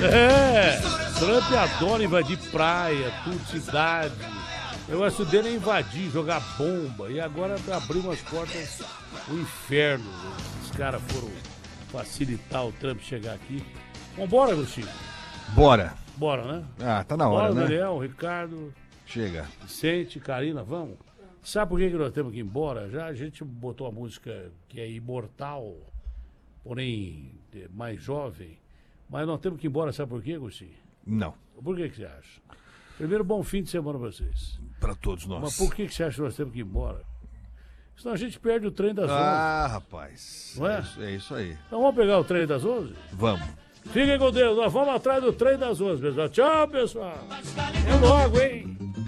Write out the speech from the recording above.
Trump adora invadir praia, tudo, cidade. O negócio dele é invadir, jogar bomba. E agora abriu umas portas do inferno. Os caras foram facilitar o Trump chegar aqui. Vambora, Agostinho? Bora. Bora, né? Ah, tá na hora, Bora, né? Daniel, Ricardo. Chega. Vicente, Karina, vamos? Sabe por que nós temos que ir embora? Já a gente botou a música que é imortal, porém mais jovem. Mas nós temos que ir embora, sabe por quê, Agostinho? Não. Por que você acha? Primeiro, bom fim de semana pra vocês. Pra todos nós. Mas por que você acha que nós temos que ir embora? Senão a gente perde o trem das 11. Ah, rapaz. Não é? É isso aí. Então vamos pegar o trem das 11? Vamos. Fiquem com Deus, nós vamos atrás do trem das 11, pessoal. Tchau, pessoal. É logo, hein?